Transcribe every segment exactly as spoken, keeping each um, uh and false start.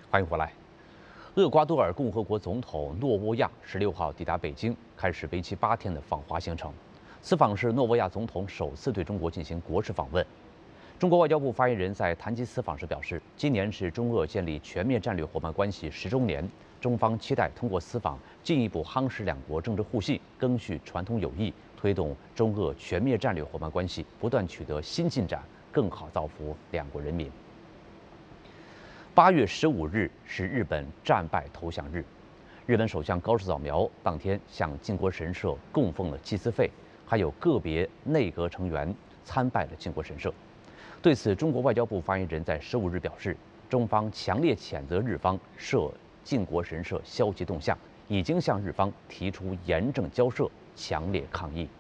欢迎回来。厄瓜多尔共和国总统诺沃亚十六号抵达北京，开始为期八天的访华行程。此访是诺沃亚总统首次对中国进行国事访问。中国外交部发言人在谈及此访时表示，今年是中俄建立全面战略伙伴关系十周年，中方期待通过此访进一步夯实两国政治互信，赓续传统友谊，推动中俄全面战略伙伴关系不断取得新进展，更好造福两国人民。八月十五日是日本战败投降日，日本首相高市早苗当天向靖国神社供奉了祭祀费，还有个别内阁成员参拜了靖国神社。对此，中国外交部发言人在十五日表示，中方强烈谴责日方涉靖国神社消极动向，已经向日方提出严正交涉，强烈抗议。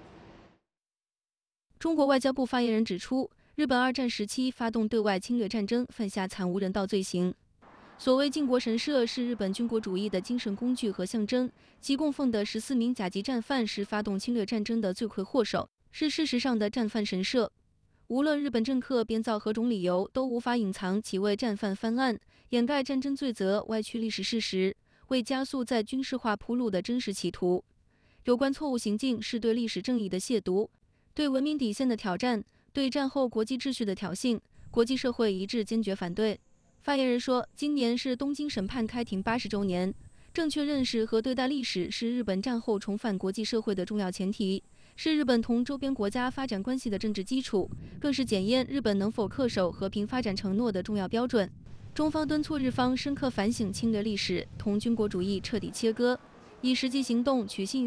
中国外交部发言人指出，日本二战时期发动对外侵略战争，犯下惨无人道罪行。所谓靖国神社是日本军国主义的精神工具和象征，其供奉的十四名甲级战犯是发动侵略战争的罪魁祸首，是事实上的战犯神社。无论日本政客编造何种理由，都无法隐藏其为战犯翻案、掩盖战争罪责、歪曲历史事实、为加速在军事化铺路的真实企图。有关错误行径是对历史正义的亵渎，对文明底线的挑战，对战后国际秩序的挑衅，国际社会一致坚决反对。发言人说，今年是东京审判开庭八十周年，正确认识和对待历史是日本战后重返国际社会的重要前提，是日本同周边国家发展关系的政治基础，更是检验日本能否恪守和平发展承诺的重要标准。中方敦促日方深刻反省侵略历史，同军国主义彻底切割，以实际行动取信于